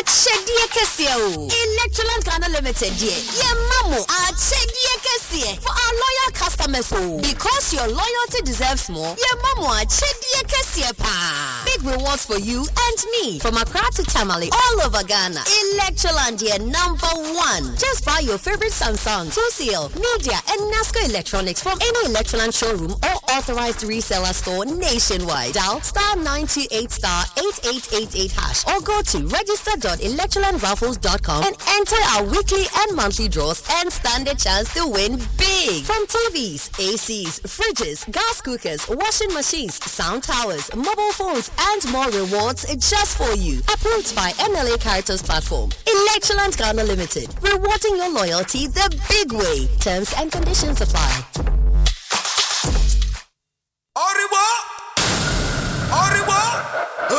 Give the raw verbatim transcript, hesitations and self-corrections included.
Achedie kesiye o. Electroland Ghana Limited die. Ye mamo achedie kesiye for our loyal customers o. Because your loyalty deserves more. Ye mamo achedie kesiye pa. Big rewards for you and me from Accra to Tamale all over Ghana. Electroland die number one. Just buy your favorite Samsung, two C L, Media, and Nasco Electronics from any Electroland showroom or authorized reseller store nationwide. Dial star nine two eight star eight eight eight eight hash or go to register dot electroland raffles dot com and enter our weekly and monthly draws and stand a chance to win big. From T Vs, A Cs, fridges, gas cookers, washing machines, sound towers, mobile phones, and more rewards just for you. Approved by M L A Caritas Platform. Electroland Ghana Limited. Rewarding your loyalty the big way. Terms and conditions apply.